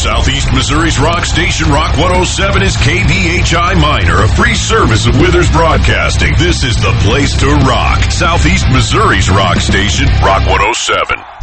Southeast Missouri's rock station, Rock 107, is KBHI Minor, a free service of Withers Broadcasting. This is the place to rock. Southeast Missouri's rock station, Rock 107.